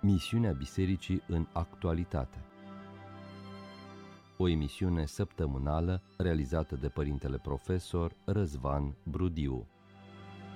Misiunea Bisericii în actualitate. O emisiune săptămânală realizată de părintele profesor Răzvan Brudiu.